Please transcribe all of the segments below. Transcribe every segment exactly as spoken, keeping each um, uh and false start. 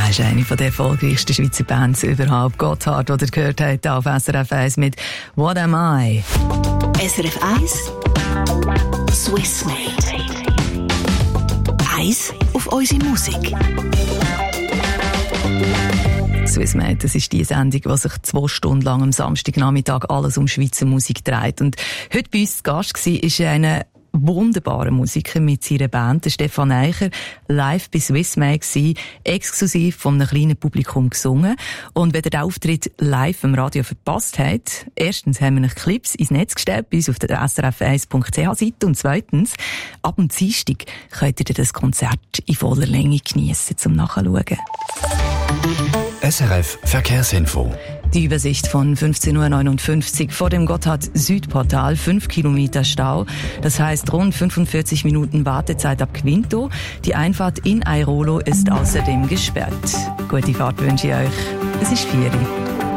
Das ist eine der erfolgreichsten Schweizer Bands überhaupt. Gotthard, oder gehört heute auf S R F eins mit «What Am I?». S R F eins Swissmade. Eins auf unsere Musik. Swissmade, das ist die Sendung, die sich zwei Stunden lang am Samstagnachmittag alles um Schweizer Musik dreht. Und heute bei uns zu Gast war ist eine wunderbare Musiker mit seiner Band, der Stefan Eicher, live bei Swissmade gsi, exklusiv von einem kleinen Publikum gesungen. Und wenn ihr den Auftritt live im Radio verpasst habt, erstens haben wir noch Clips ins Netz gestellt, bei uns auf der S R F eins Punkt C H Seite, und zweitens, ab dem Dienstag könnt ihr das Konzert in voller Länge geniessen, zum Nachschauen. S R F Verkehrsinfo. Die Übersicht von fünfzehn Uhr neunundfünfzig vor dem Gotthard-Südportal, fünf Kilometer Stau. Das heißt rund fünfundvierzig Minuten Wartezeit ab Quinto. Die Einfahrt in Airolo ist außerdem gesperrt. Gute Fahrt wünsche ich euch. Es ist vier Uhr.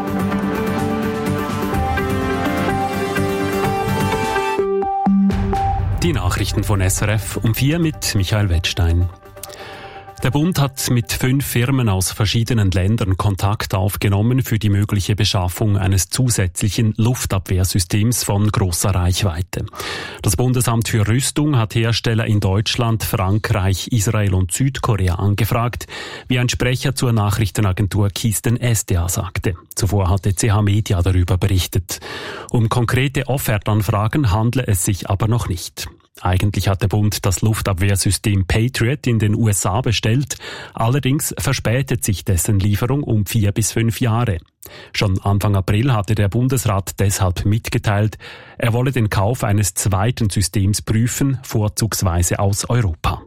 Die Nachrichten von S R F um vier mit Michael Wettstein. Der Bund hat mit fünf Firmen aus verschiedenen Ländern Kontakt aufgenommen für die mögliche Beschaffung eines zusätzlichen Luftabwehrsystems von großer Reichweite. Das Bundesamt für Rüstung hat Hersteller in Deutschland, Frankreich, Israel und Südkorea angefragt, wie ein Sprecher zur Nachrichtenagentur Kisten S D A sagte. Zuvor hatte C H Media darüber berichtet. Um konkrete Offertanfragen handle es sich aber noch nicht. Eigentlich hat der Bund das Luftabwehrsystem Patriot in den U S A bestellt, allerdings verspätet sich dessen Lieferung um vier bis fünf Jahre. Schon Anfang April hatte der Bundesrat deshalb mitgeteilt, er wolle den Kauf eines zweiten Systems prüfen, vorzugsweise aus Europa.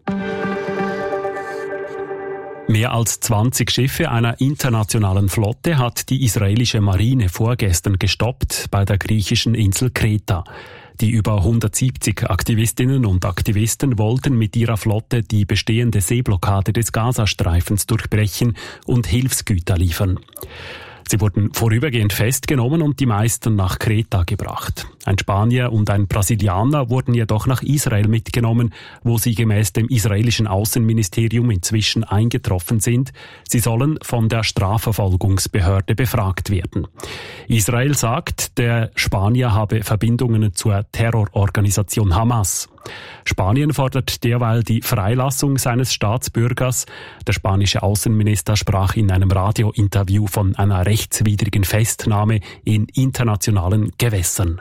Mehr als zwanzig Schiffe einer internationalen Flotte hat die israelische Marine vorgestern gestoppt bei der griechischen Insel Kreta. Die über hundertsiebzig Aktivistinnen und Aktivisten wollten mit ihrer Flotte die bestehende Seeblockade des Gazastreifens durchbrechen und Hilfsgüter liefern. Sie wurden vorübergehend festgenommen und die meisten nach Kreta gebracht. Ein Spanier und ein Brasilianer wurden jedoch nach Israel mitgenommen, wo sie gemäß dem israelischen Außenministerium inzwischen eingetroffen sind. Sie sollen von der Strafverfolgungsbehörde befragt werden. Israel sagt, der Spanier habe Verbindungen zur Terrororganisation Hamas. Spanien fordert derweil die Freilassung seines Staatsbürgers. Der spanische Außenminister sprach in einem Radiointerview von einer rechtswidrigen Festnahme in internationalen Gewässern.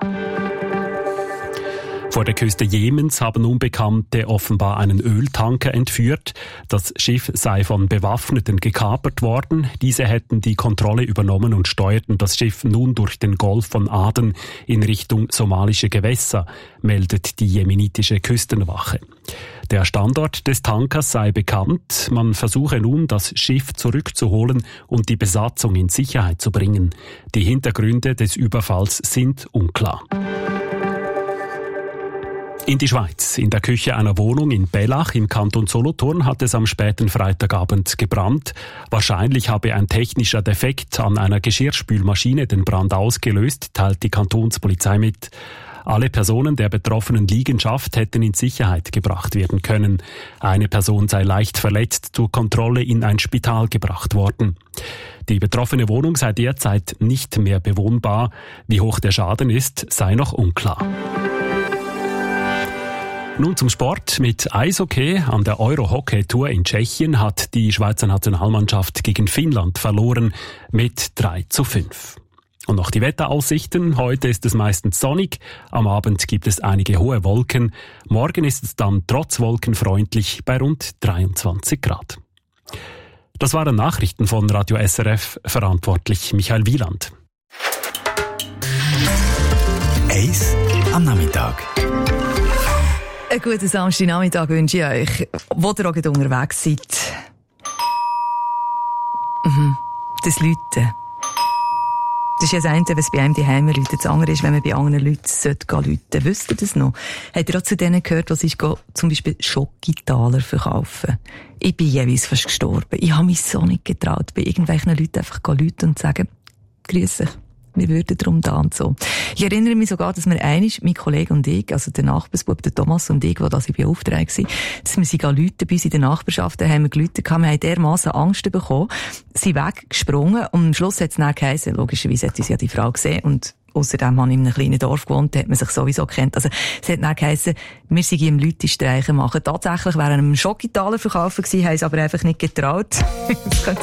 Vor der Küste Jemens haben Unbekannte offenbar einen Öltanker entführt. Das Schiff sei von Bewaffneten gekapert worden. Diese hätten die Kontrolle übernommen und steuerten das Schiff nun durch den Golf von Aden in Richtung somalische Gewässer, meldet die jemenitische Küstenwache. Der Standort des Tankers sei bekannt. Man versuche nun, das Schiff zurückzuholen und die Besatzung in Sicherheit zu bringen. Die Hintergründe des Überfalls sind unklar. In die Schweiz. In der Küche einer Wohnung in Bellach im Kanton Solothurn hat es am späten Freitagabend gebrannt. Wahrscheinlich habe ein technischer Defekt an einer Geschirrspülmaschine den Brand ausgelöst, teilt die Kantonspolizei mit. Alle Personen der betroffenen Liegenschaft hätten in Sicherheit gebracht werden können. Eine Person sei leicht verletzt zur Kontrolle in ein Spital gebracht worden. Die betroffene Wohnung sei derzeit nicht mehr bewohnbar. Wie hoch der Schaden ist, sei noch unklar. Nun zum Sport mit Eishockey. An der Euro-Hockey-Tour in Tschechien hat die Schweizer Nationalmannschaft gegen Finnland verloren mit drei zu fünf. Und noch die Wetteraussichten. Heute ist es meistens sonnig. Am Abend gibt es einige hohe Wolken. Morgen ist es dann trotz Wolken freundlich bei rund dreiundzwanzig Grad. Das waren Nachrichten von Radio S R F, verantwortlich Michael Wieland. Eis am Nachmittag. Einen guten Samstagnachmittag wünsche ich euch, wo ihr auch unterwegs seid. Mhm. Das Läuten. Das ist ja das eine, wenn es bei einem daheim läutet. Das andere ist, wenn man bei anderen Leuten läuten sollte. Wisst ihr das noch? Habt ihr auch zu denen gehört, die sich zum Beispiel Schockitaler verkaufen? Ich bin jeweils fast gestorben. Ich habe mich so nicht getraut, bei irgendwelchen Leuten einfach läuten und sagen, grüß dich, wir würden darum tanzen. So. Ich erinnere mich sogar, dass wir einmal, mein Kollege und ich, also der Nachbarsbub, der Thomas und ich, wo das ich beauftragt war, dass wir sie läuten bei uns in der Nachbarschaft, da haben wir geläutet, wir haben dermassen Angst bekommen, sind weggesprungen und am Schluss hat es dann geheißen, logischerweise hat uns ja die Frau gesehen und außerdem habe ich in einem kleinen Dorf gewohnt, da hat man sich sowieso gekannt. Also, es hat dann geheissen, wir sind im Leute streichen machen. Tatsächlich wären wir einem Schokitaler verkaufen gewesen, haben es aber einfach nicht getraut. Das könnte